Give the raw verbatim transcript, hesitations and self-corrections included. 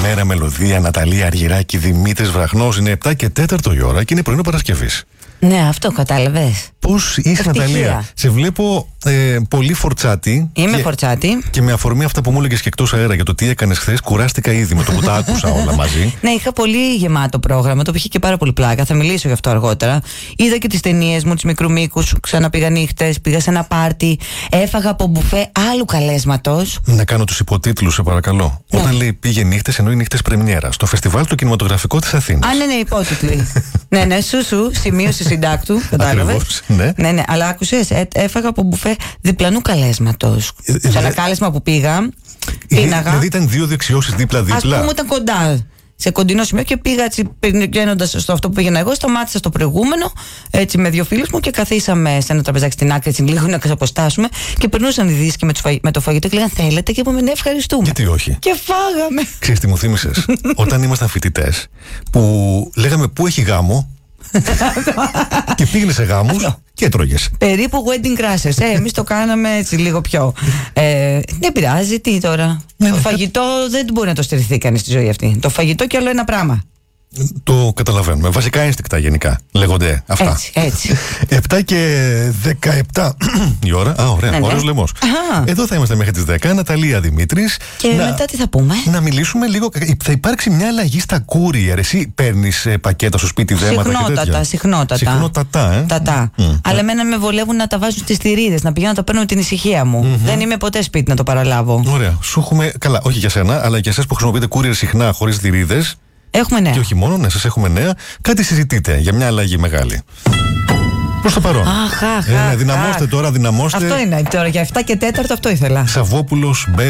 Καλημέρα, Μελωδία, Ναταλία Αργυράκη, Δημήτρης Βραχνός. Είναι επτά και τέταρτο η ώρα και είναι πρωινό Παρασκευής. Ναι, αυτό κατάλαβες. Πώς είσαι, Ναταλία? Σε βλέπω ε, πολύ φορτσάτη. Είμαι και, φορτσάτη. Και με αφορμή αυτά που μου έλεγες και εκτός αέρα για το τι έκανες χθες, κουράστηκα ήδη με το που τα άκουσα όλα μαζί. Ναι, είχα πολύ γεμάτο πρόγραμμα, το οποίο είχε και πάρα πολύ πλάκα. Θα μιλήσω γι' αυτό αργότερα. Είδα και τις ταινίες μου, τις μικρού μήκους. Ξαναπήγα νύχτες, πήγα σε ένα πάρτι. Έφαγα από μπουφέ άλλου καλέσματος. Να κάνω τους υποτίτλους, σε παρακαλώ. Ναι. Όταν λέει πήγε νύχτες, εννοεί νύχτες πρεμιέρα. Στο φεστιβάλ του κινηματογραφικό της Αθήνας. Α, ναι, ναι, υπότιτλοι. ναι, ναι, σου, σου, σημείωση συντάκτου. Κατάλαβες. Ναι. ναι, ναι, αλλά άκουσες, ε, έφαγα από μπουφέ διπλανού καλέσματος. Ε, σε ένα ε, κάλεσμα που πήγα, πίναγα. Δηλαδή ήταν δύο δεξιώσεις δίπλα-δίπλα. Ας πούμε ήταν κοντά. Σε κοντινό σημείο και πήγα έτσι, πηγαίνοντας στο αυτό που πήγαινα εγώ, σταμάτησα στο προηγούμενο, έτσι με δύο φίλους μου και καθίσαμε σε ένα τραπεζάκι στην άκρη, έτσι λίγο να ξαποστάσουμε και περνούσαν οι δίσκοι με, με το φαγητό και λέγανε θέλετε και είπαμε ναι, ευχαριστούμε. Γιατί όχι. Και φάγαμε. Ξέρεις τι μου θύμισες? Όταν ήμασταν φοιτητές που λέγαμε πού έχει γάμο και πήγαινε σε γάμους και έτρωγες. Περίπου wedding crashers. Ε, εμείς το κάναμε έτσι λίγο πιο. Ε, δεν πειράζει, τι τώρα. Ναι, το ναι, φαγητό δεν μπορεί να το στερηθεί κανείς στη ζωή αυτή. Το φαγητό και άλλο ένα πράγμα. Το καταλαβαίνουμε. Βασικά ένστικτα γενικά λέγονται αυτά. Έτσι, έτσι. επτά και δεκαεπτά η ώρα. Α, ωραία, ναι, ναι. ωραίος λαιμός. Εδώ θα είμαστε μέχρι τις δέκα. Ναταλία, Δημήτρης. Και να, μετά τι θα πούμε? Να μιλήσουμε λίγο. Θα υπάρξει μια αλλαγή στα courier. Εσύ παίρνεις ε, πακέτα στο σπίτι, δέματα και τέτοια. Συχνότατα, συχνότατα. Συχνότατα, ε. Τατά. Mm. Αλλά εμένα με βολεύουν να τα βάζουν στις θηρίδες, να πηγαίνω να τα παίρνω με την ησυχία μου. Mm-hmm. Δεν είμαι ποτέ σπίτι να το παραλάβω. Ωραία. Σου έχουμε. Καλά, όχι για σένα, αλλά για εσάς που χρησιμοποιείτε courier συχνά χωρίς θηρίδες. Έχουμε νέα. Και όχι μόνο, ναι, σας έχουμε νέα. Κάτι συζητείτε για μια αλλαγή μεγάλη. Προς το παρόν. Αχ, αχ, ε, αχ, δυναμώστε αχ. τώρα, δυναμώστε. Αυτό είναι τώρα, για επτά και τέταρτο αυτό ήθελα. Σαββόπουλος, Μπέλ.